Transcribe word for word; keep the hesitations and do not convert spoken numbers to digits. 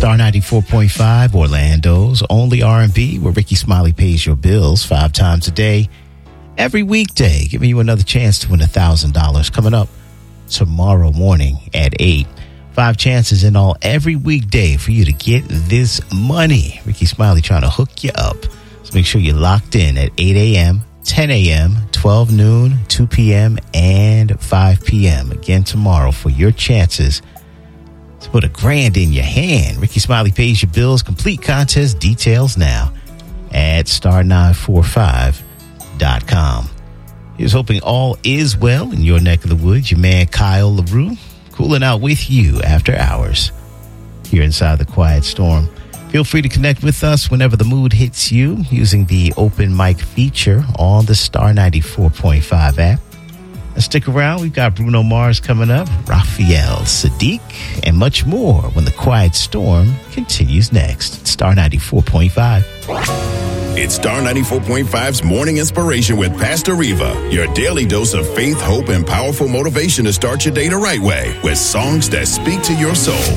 Star ninety-four point five, Orlando's only R and B, where Ricky Smiley pays your bills five times a day, every weekday, giving you another chance to win one thousand dollars coming up tomorrow morning at eight. Five chances in all every weekday for you to get this money. Ricky Smiley trying to hook you up. So make sure you're locked in at eight a.m., ten a.m., twelve noon, two p.m., and five p.m. Again tomorrow for your chances to put a grand in your hand. Ricky Smiley pays your bills. Complete contest details now at star nine four five dot com. Here's hoping all is well in your neck of the woods. Your man Kyle LaRue cooling out with you after hours here inside the Quiet Storm. Feel free to connect with us whenever the mood hits you using the open mic feature on the Star ninety-four point five app. And stick around. We've got Bruno Mars coming up, Raphael Sadiq, and much more when the Quiet Storm continues next. Star ninety-four point five. It's Star ninety-four point five's Morning Inspiration with Pastor Reva, your daily dose of faith, hope, and powerful motivation to start your day the right way with songs that speak to your soul.